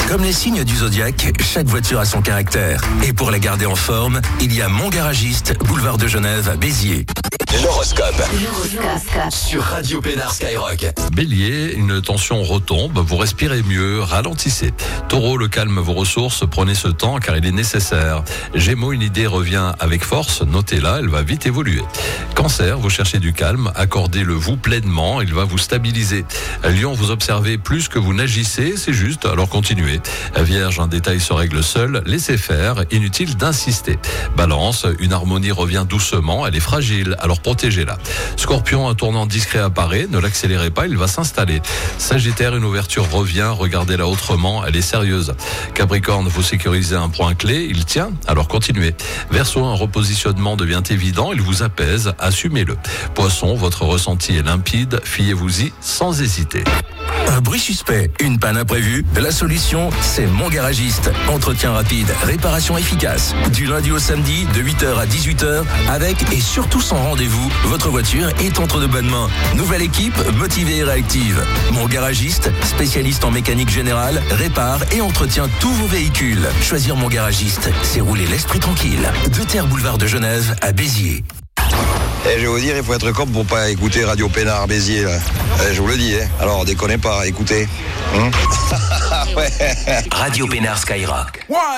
Comme les signes du zodiaque, chaque voiture a son caractère. Et pour la garder en forme, il y a Mon Garagiste, boulevard de Genève à Béziers. L'horoscope. Sur Radio Pénard Skyrock. Bélier, une tension retombe, vous respirez mieux, ralentissez. Taureau, le calme vos ressources, prenez ce temps car il est nécessaire. Gémeaux, une idée revient avec force, notez-la, elle va vite évoluer. Cancer, vous cherchez du calme, accordez-le vous pleinement, il va vous stabiliser. Lion, vous observez plus que vous n'agissez, c'est juste, alors continuez. Vierge, un détail se règle seul, laissez faire, inutile d'insister. Balance, une harmonie revient doucement, elle est fragile, alors protégez-la. Scorpion, un tournant discret apparaît, ne l'accélérez pas, il va s'installer. Sagittaire, une ouverture revient, regardez-la autrement, elle est sérieuse. Capricorne, vous sécurisez un point clé, il tient, alors continuez. Verseau, un repositionnement devient évident, il vous apaise, assumez-le. Poisson, votre ressenti est limpide, fiez-vous-y sans hésiter. Un bruit suspect, une panne imprévue, la solution, c'est Mon Garagiste. Entretien rapide, réparation efficace. Du lundi au samedi, de 8h à 18h, avec et surtout sans rendez-vous, votre voiture est entre de bonnes mains. Nouvelle équipe, motivée et réactive. Mon Garagiste, spécialiste en mécanique générale, répare et entretient tous vos véhicules. Choisir Mon Garagiste, c'est rouler l'esprit tranquille. De Terre boulevard de Genève à Béziers. Je vais vous dire, il faut être cop pour pas écouter Radio Pénard Béziers, là. Je vous le dis, hein. Alors, déconnez pas, écoutez. Ouais. Radio Pénard Skyrock.